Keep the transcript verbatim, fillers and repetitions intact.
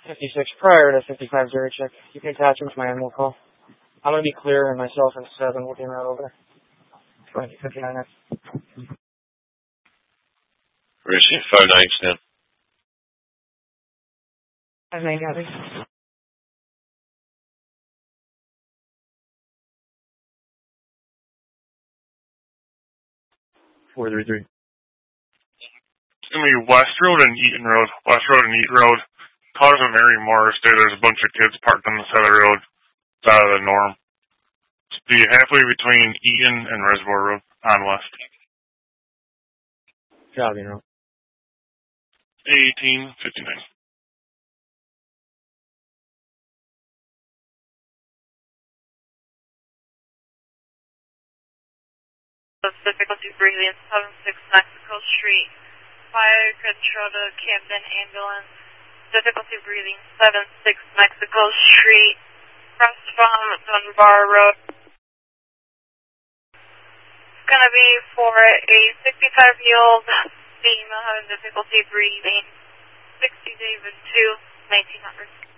fifty-six prior to fifty-five zero check. You can attach him to my animal call. I'm going to be clear, and myself and seven will be right over. twenty fifty-nine next. Where is she? five nine, Stan. five nine, copy. four three three. It's going to be West Road and Eaton Road. West Road and Eaton Road. Cars of Mary Morris Day. There's a bunch of kids parked on the side of the road. It's out of the norm. It's be halfway between Eaton and Reservoir Road on West. Copy, no. eighteen fifty-nine. Difficulty breathing, seven six Mexico Street. Fire control to Camden Ambulance. Difficulty breathing, seven six Mexico Street. Cross from Dunbar Road. It's going to be for a sixty-five-year-old female having difficulty breathing. sixty David two, nineteen hundred.